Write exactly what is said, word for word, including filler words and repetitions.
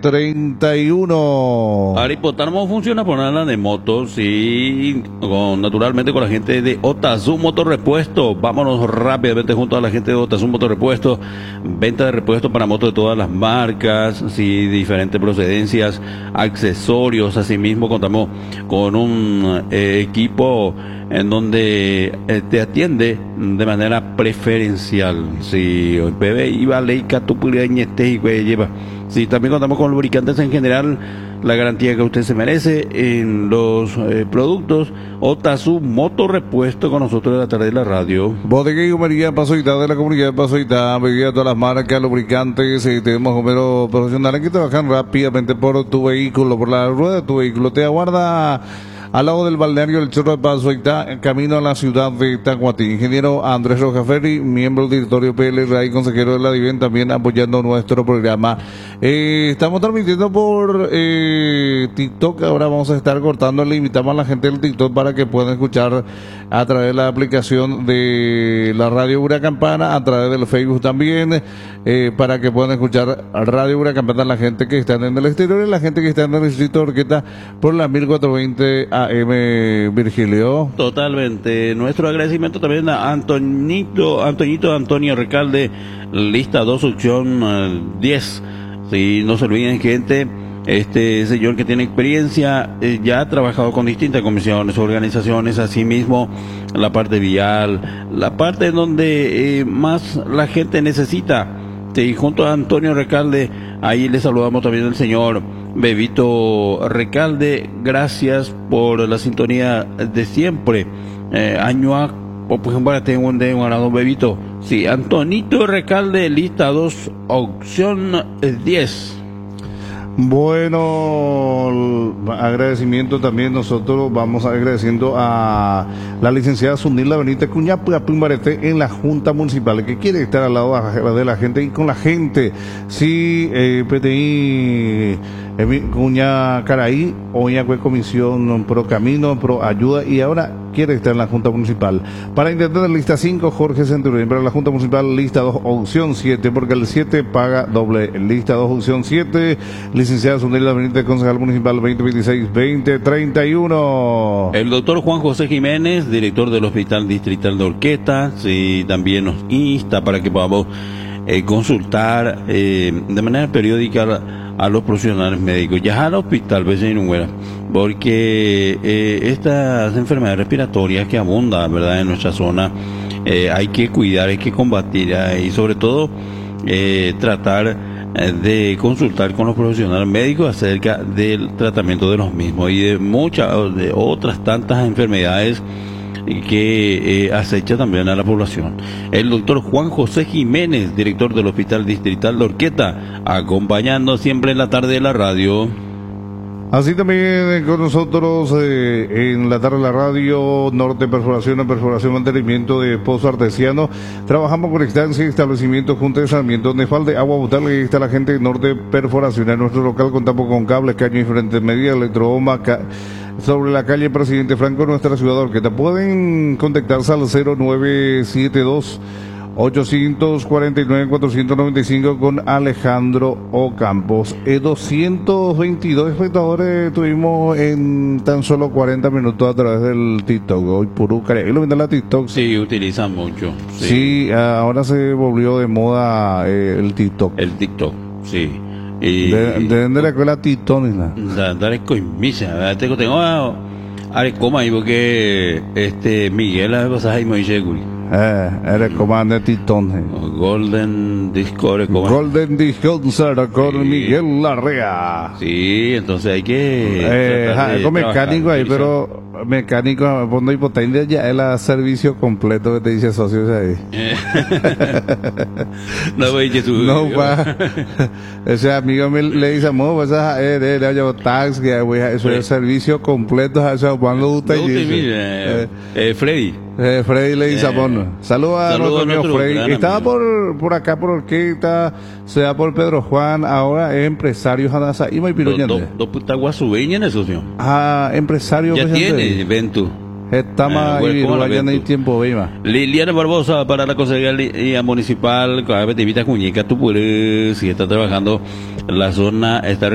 treinta y uno. Aripotáramo funciona por nada de motos y con, naturalmente con la gente de Otazu Motorrepuesto. Vámonos rápidamente junto a la gente de Otazu Motorrepuesto. Venta de repuestos para motos de todas las marcas, sí, diferentes procedencias, accesorios. Asimismo contamos con un eh, equipo en donde eh, te atiende de manera preferencial. Si el P B iba a Leica, tu y lleva. Si también contamos con lubricantes en general, la garantía que usted se merece en los eh, productos. Otazu Motorrepuesto con nosotros de la tarde de la radio. Bodega y Comería Pasoita de la comunidad de Pasoita, medida todas las marcas, lubricantes, y tenemos números profesionales que trabajan rápidamente por tu vehículo, por la rueda de tu vehículo. Te aguarda al lado del balneario El Chorro de Pasoita, en camino a la ciudad de Tacuatí. Ingeniero Andrés Rojaferri, miembro del directorio P L R A y consejero de la DIVEN, también apoyando nuestro programa. Eh, estamos transmitiendo por eh, TikTok. Ahora vamos a estar cortando. Le invitamos a la gente del TikTok para que puedan escuchar a través de la aplicación de la Radio Huracampana, a través del Facebook también, eh, para que puedan escuchar Radio Huracampana, la gente que está en el exterior y la gente que está en el distrito de Orqueta por la mil cuatrocientos veinte A M. Virgilio. Totalmente. Nuestro agradecimiento también a Antonito, Antoñito Antonio Recalde, lista dos, opción uh, diez. Si no se olviden, gente, este señor que tiene experiencia, eh, ya ha trabajado con distintas comisiones, organizaciones, asimismo la parte vial, la parte donde eh, más la gente necesita. Sí, junto a Antonio Recalde, ahí le saludamos también al señor Bebito Recalde. Gracias por la sintonía de siempre. Eh, año a, o pues para tengo un de un ganado Bebito. Sí, Antonito Recalde, lista dos, opción diez. Bueno, agradecimiento también. Nosotros vamos agradeciendo a la licenciada Zunila Benítez Cuñapa Pimbarete en la Junta Municipal, que quiere estar al lado de la gente y con la gente. Sí, eh, P T I eh, Cuña Caraí, Oña Comisión Pro Camino, Pro Ayuda, y ahora quiere estar en la Junta Municipal. Para intentar lista cinco, Jorge Centurión. Para la Junta Municipal, lista dos, opción siete, porque el siete paga doble. Lista dos, opción siete, licenciada Zunila Benítez, concejal municipal veinte veintiséis veinte treinta y uno. El doctor Juan José Jiménez, director del Hospital Distrital de Orqueta, sí, también nos insta para que podamos eh, consultar eh, de manera periódica a, a los profesionales médicos, ya al hospital vecino, porque eh, estas enfermedades respiratorias que abundan, ¿verdad?, en nuestra zona, eh, hay que cuidar, hay que combatir, eh, y sobre todo eh, tratar eh, de consultar con los profesionales médicos acerca del tratamiento de los mismos y de muchas de otras tantas enfermedades que eh, acecha también a la población. El doctor Juan José Jiménez, director del Hospital Distrital de Orqueta, acompañando siempre en la tarde de la radio. Así también con nosotros eh, en la tarde de la radio, Norte Perforación, Perforación, Mantenimiento de Pozo Artesiano. Trabajamos con estancia y establecimientos junto de saneamiento donde falte agua potable. Ahí está la gente de Norte Perforación. En nuestro local contamos con cables, caños y diferentes medidas, electrobomba, ca sobre la calle Presidente Franco, nuestra ciudad de Orqueta. Pueden contactarse al cero nueve siete dos, ocho cuatro nueve, cuatro nueve cinco con Alejandro Ocampos. Eh, doscientos veintidós espectadores tuvimos en tan solo cuarenta minutos a través del TikTok. Hoy puro cariño. ¿Lo ven la TikTok? Sí, utilizan mucho. Sí, sí, ahora se volvió de moda eh, el TikTok. El TikTok, sí. Y, de, de dónde la escuela titónica. Dale coimisa, tengo tengo a coma ahí porque este Miguel la cosa ahí muy seguro. Eh, eres comandante Titón. Golden Discord, Golden Discord con sí. Miguel Larrea. Sí, entonces hay que eh, ja, con mecánico ahí, pero mecánico fondo hipotencia ya es el servicio completo que te dice socios ahí. No voy a subir. No va. Ese amigo me le dice, "Mo, vas a eh de le llevo taxi, eso es el servicio completo, eso cuando usted dice." Eh, Freddy Eh, Freddy le dice, eh, saludos a nuestro amigo Freddy. Estaba por, por acá, por Orqueta, se da por Pedro Juan, ahora es empresario Hanasa y Piruñante. Dos putas guasubeñas en eso, señor. Ah, empresario. Ya tiene, ven tú. Estamos ahí, ya no hay tiempo, Bima. Liliana Barbosa para la Consejería Municipal, cada vez te invita a Cuñica, tú puedes, si está trabajando la zona, está